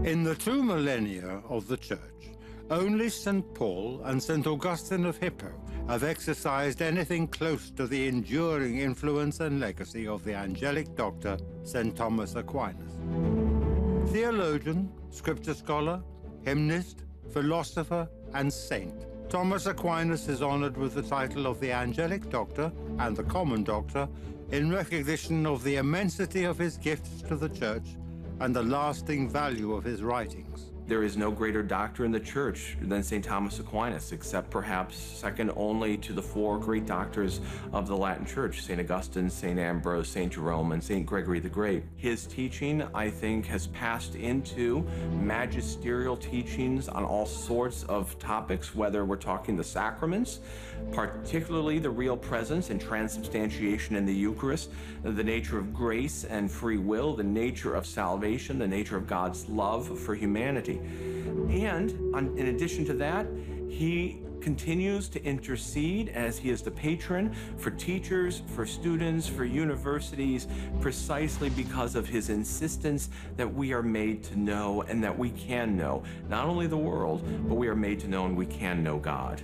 In the 2 millennia of the Church, only St. Paul and St. Augustine of Hippo have exercised anything close to the enduring influence and legacy of the angelic doctor, St. Thomas Aquinas. Theologian, scripture scholar, hymnist, philosopher, and saint, Thomas Aquinas is honored with the title of the angelic doctor and the common doctor in recognition of the immensity of his gifts to the Church and the lasting value of his writings. There is no greater doctor in the Church than St. Thomas Aquinas, except perhaps second only to the 4 great doctors of the Latin Church, St. Augustine, St. Ambrose, St. Jerome, and St. Gregory the Great. His teaching, I think, has passed into magisterial teachings on all sorts of topics, whether we're talking the sacraments, particularly the real presence and transubstantiation in the Eucharist, the nature of grace and free will, the nature of salvation, the nature of God's love for humanity. And in addition to that, he continues to intercede as he is the patron for teachers, for students, for universities, precisely because of his insistence that we are made to know and that we can know, not only the world, but we are made to know and we can know God.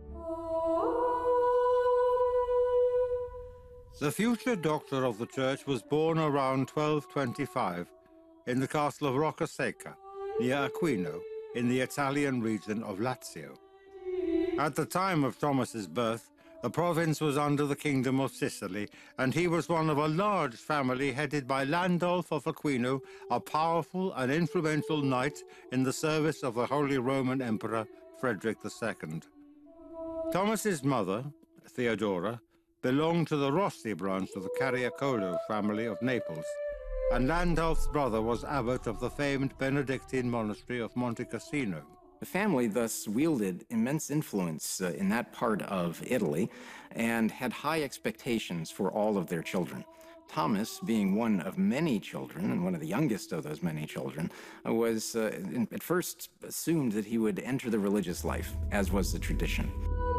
The future doctor of the Church was born around 1225 in the castle of Roccaseca, near Aquino, in the Italian region of Lazio. At the time of Thomas's birth, the province was under the kingdom of Sicily, and he was one of a large family headed by Landulf of Aquino, a powerful and influential knight in the service of the Holy Roman Emperor Frederick II. Thomas's mother, Theodora, belonged to the Rossi branch of the Carriacolo family of Naples, and Landulf's brother was abbot of the famed Benedictine monastery of Monte Cassino. The family thus wielded immense influence in that part of Italy and had high expectations for all of their children. Thomas, being one of many children, and one of the youngest of those many children, was at first assumed that he would enter the religious life, as was the tradition.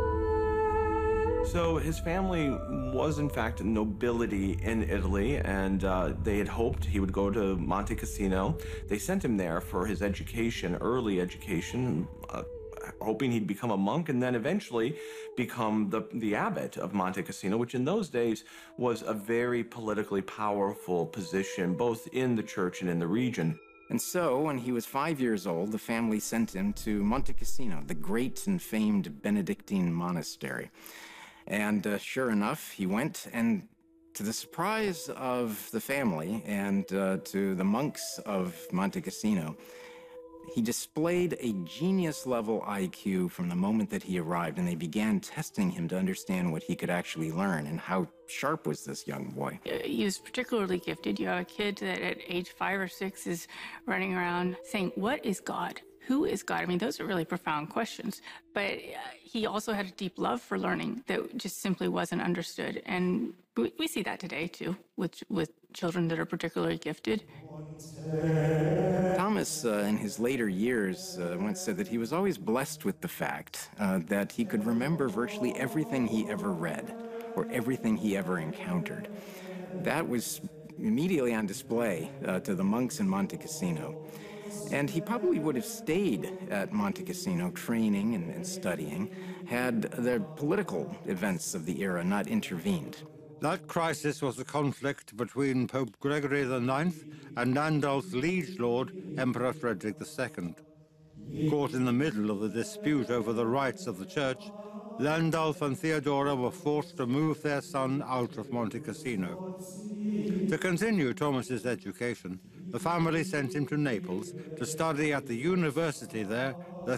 So his family was, in fact, nobility in Italy, and they had hoped he would go to Monte Cassino. They sent him there for his education, early education, hoping he'd become a monk and then eventually become the abbot of Monte Cassino, which in those days was a very politically powerful position, both in the church and in the region. And so, when he was 5 years old, the family sent him to Monte Cassino, the great and famed Benedictine monastery. And sure enough, he went, and to the surprise of the family and to the monks of Monte Cassino, he displayed a genius-level IQ from the moment that he arrived, and they began testing him to understand what he could actually learn. And how sharp was this young boy? He was particularly gifted. You have a kid that at age 5 or 6 is running around saying, "What is God? Who is God?" I mean, those are really profound questions. But he also had a deep love for learning that just simply wasn't understood. And we see that today, too, with children that are particularly gifted. Thomas, in his later years, once said that he was always blessed with the fact that he could remember virtually everything he ever read or everything he ever encountered. That was immediately on display to the monks in Monte Cassino. And he probably would have stayed at Monte Cassino training and studying had the political events of the era not intervened. That crisis was the conflict between Pope Gregory IX and Landulf's liege lord, Emperor Frederick II. Caught in the middle of the dispute over the rights of the Church, Landulf and Theodora were forced to move their son out of Monte Cassino. To continue Thomas's education, the family sent him to Naples to study at the university there, the